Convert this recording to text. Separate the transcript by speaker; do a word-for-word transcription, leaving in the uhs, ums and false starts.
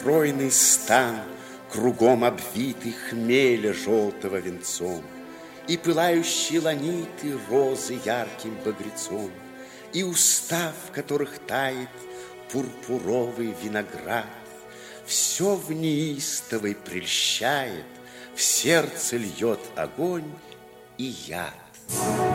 Speaker 1: стройный стан, кругом обвитый хмеля желтого венцом, и пылающие ланиты розы ярким багрецом, и уста, в которых тает пурпуровый виноград. Все в неистовой прельщает, в сердце льет огонь и яд.